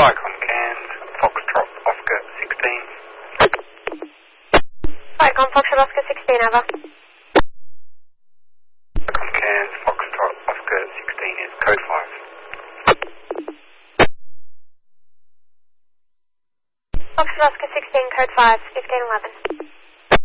Vicom Cairns, Foxtrot Oscar 16. Vicom Foxtrot Oscar 16, over. Vicom Cairns, Foxtrot Oscar 16 is code 5. Foxtrot Oscar 16, code 5, 1511.